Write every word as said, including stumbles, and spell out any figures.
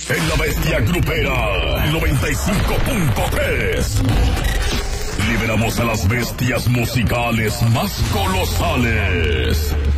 En La Bestia Grupera noventa y cinco punto tres. Liberamos a las bestias musicales más colosales.